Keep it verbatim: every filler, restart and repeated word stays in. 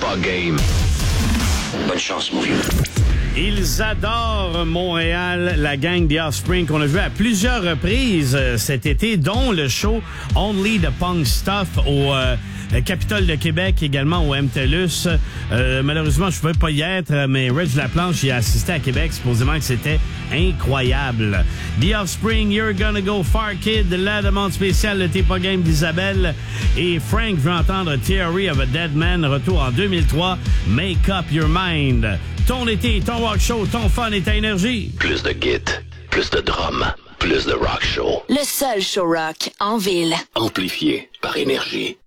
pas game. Bonne chance, mon vieux. Ils adorent Montréal, la gang The Offspring qu'on a vu à plusieurs reprises euh, cet été, dont le show Only the Punk Stuff au euh, Capitole de Québec, également au M T L U S. Euh, malheureusement, je ne pouvais pas y être, mais Reg Laplanche y a assisté à Québec, supposément que c'était incroyable. The Offspring, You're Gonna Go Far Kid, la demande spéciale, le T'es pas game d'Isabelle. Et Frank veut entendre Theory of a Dead Man, retour en deux mille trois, Make Up Your Mind. Ton été, ton rock show, ton fun et ta énergie. Plus de git, plus de drum, plus de rock show. Le seul show rock en ville. Amplifié par Énergie.